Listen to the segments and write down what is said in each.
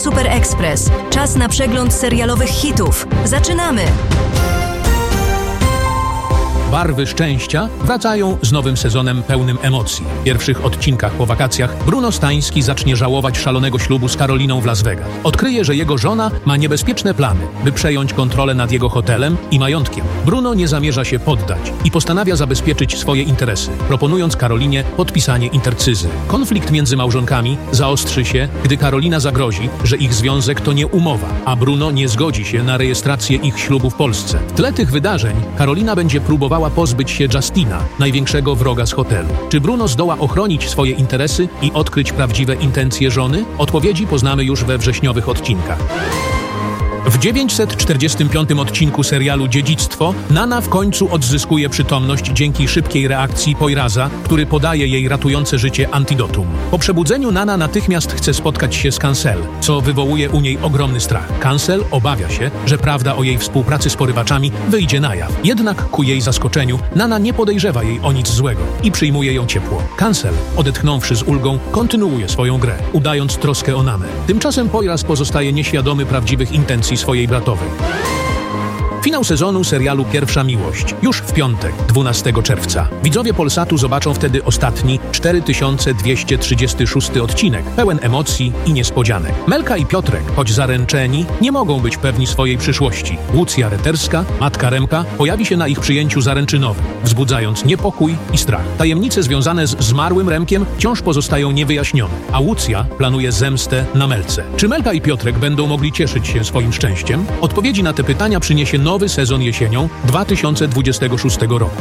Super Express. Czas na przegląd serialowych hitów. Zaczynamy! Barwy szczęścia wracają z nowym sezonem pełnym emocji. W pierwszych odcinkach po wakacjach Bruno Stański zacznie żałować szalonego ślubu z Karoliną w Las Vegas. Odkryje, że jego żona ma niebezpieczne plany, by przejąć kontrolę nad jego hotelem i majątkiem. Bruno nie zamierza się poddać i postanawia zabezpieczyć swoje interesy, proponując Karolinie podpisanie intercyzy. Konflikt między małżonkami zaostrzy się, gdy Karolina zagrozi, że ich związek to nie umowa, a Bruno nie zgodzi się na rejestrację ich ślubu w Polsce. W tle tych wydarzeń Karolina będzie próbowała pozbyć się Justina, największego wroga z hotelu. Czy Bruno zdoła ochronić swoje interesy i odkryć prawdziwe intencje żony? Odpowiedzi poznamy już we wrześniowych odcinkach. W 945 odcinku serialu Dziedzictwo Nana w końcu odzyskuje przytomność dzięki szybkiej reakcji Poiraza, który podaje jej ratujące życie antidotum. Po przebudzeniu Nana natychmiast chce spotkać się z Cancel, co wywołuje u niej ogromny strach. Cancel obawia się, że prawda o jej współpracy z porywaczami wyjdzie na jaw. Jednak ku jej zaskoczeniu Nana nie podejrzewa jej o nic złego i przyjmuje ją ciepło. Cancel, odetchnąwszy z ulgą, kontynuuje swoją grę, udając troskę o Nanę. Tymczasem Poiraz pozostaje nieświadomy prawdziwych intencji swojej bratowej. Finał sezonu serialu Pierwsza Miłość. Już w piątek, 12 czerwca. Widzowie Polsatu zobaczą wtedy ostatni, 4236 odcinek, pełen emocji i niespodzianek. Melka i Piotrek, choć zaręczeni, nie mogą być pewni swojej przyszłości. Łucja Reterska, matka Remka, pojawi się na ich przyjęciu zaręczynowym, wzbudzając niepokój i strach. Tajemnice związane z zmarłym Remkiem wciąż pozostają niewyjaśnione, a Łucja planuje zemstę na Melce. Czy Melka i Piotrek będą mogli cieszyć się swoim szczęściem? Odpowiedzi na te pytania przyniesie nowy sezon jesienią 2026 roku.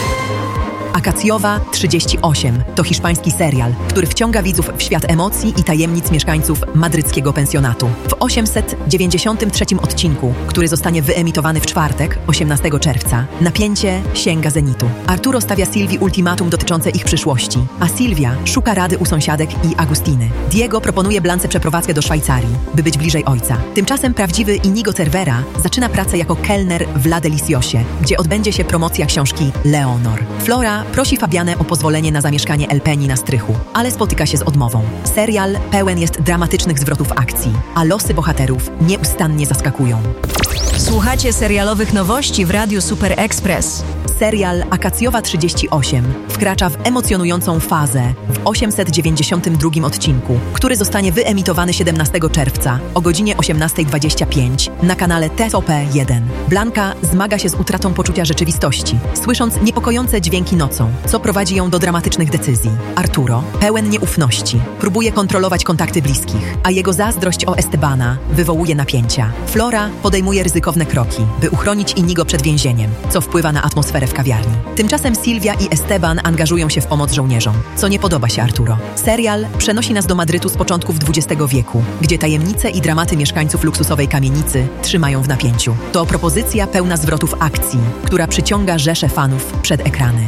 Akacjowa 38 to hiszpański serial, który wciąga widzów w świat emocji i tajemnic mieszkańców madryckiego pensjonatu. W 893 odcinku, który zostanie wyemitowany w czwartek, 18 czerwca, napięcie sięga zenitu. Arturo stawia Silvii ultimatum dotyczące ich przyszłości, a Silvia szuka rady u sąsiadek i Agustiny. Diego proponuje Blance przeprowadzkę do Szwajcarii, by być bliżej ojca. Tymczasem prawdziwy Inigo Cervera zaczyna pracę jako kelner w La Deliciosie, gdzie odbędzie się promocja książki Leonor. Flora prosi Fabianę o pozwolenie na zamieszkanie Elpenii na strychu, ale spotyka się z odmową. Serial pełen jest dramatycznych zwrotów akcji, a losy bohaterów nieustannie zaskakują. Słuchacie serialowych nowości w Radiu Super Express. Serial Akacjowa 38 wkracza w emocjonującą fazę w 892 odcinku, który zostanie wyemitowany 17 czerwca o godzinie 18:25 na kanale TVP1. Blanka zmaga się z utratą poczucia rzeczywistości, słysząc niepokojące dźwięki nocą, co prowadzi ją do dramatycznych decyzji. Arturo, pełen nieufności, próbuje kontrolować kontakty bliskich, a jego zazdrość o Estebana wywołuje napięcia. Flora podejmuje ryzykowne kroki, by uchronić Inigo przed więzieniem, co wpływa na atmosferę w kawiarni. Tymczasem Silvia i Esteban angażują się w pomoc żołnierzom, co nie podoba się Arturo. Serial przenosi nas do Madrytu z początków XX wieku, gdzie tajemnice i dramaty mieszkańców luksusowej kamienicy trzymają w napięciu. To propozycja pełna zwrotów akcji, która przyciąga rzesze fanów przed ekrany.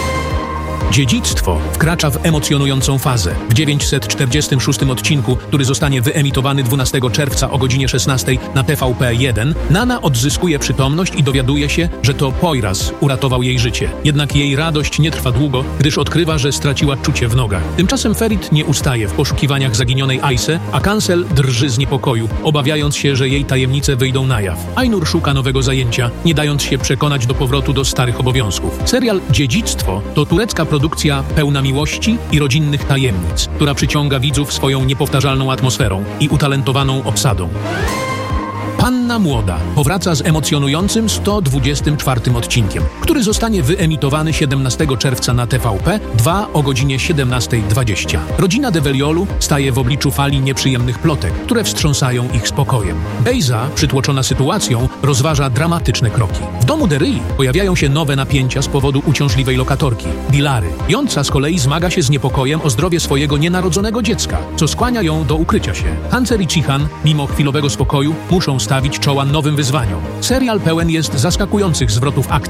Dziedzictwo wkracza w emocjonującą fazę. W 946 odcinku, który zostanie wyemitowany 12 czerwca o godzinie 16 na TVP1, Nana odzyskuje przytomność i dowiaduje się, że to Poiraz uratował jej życie. Jednak jej radość nie trwa długo, gdyż odkrywa, że straciła czucie w nogach. Tymczasem Ferit nie ustaje w poszukiwaniach zaginionej Aise, a Cancel drży z niepokoju, obawiając się, że jej tajemnice wyjdą na jaw. Ainur szuka nowego zajęcia, nie dając się przekonać do powrotu do starych obowiązków. Serial Dziedzictwo to turecka produkcja pełna miłości i rodzinnych tajemnic, która przyciąga widzów swoją niepowtarzalną atmosferą i utalentowaną obsadą. Panna Młoda powraca z emocjonującym 124 odcinkiem, który zostanie wyemitowany 17 czerwca na TVP2 o godzinie 17:20. Rodzina de Veliolu staje w obliczu fali nieprzyjemnych plotek, które wstrząsają ich spokojem. Bejza, przytłoczona sytuacją, rozważa dramatyczne kroki. W domu de Ryi pojawiają się nowe napięcia z powodu uciążliwej lokatorki, Dilary. Jąca z kolei zmaga się z niepokojem o zdrowie swojego nienarodzonego dziecka, co skłania ją do ukrycia się. Hancer i Cihan, mimo chwilowego spokoju, muszą stawić czoła nowym wyzwaniom. Serial pełen jest zaskakujących zwrotów akcji.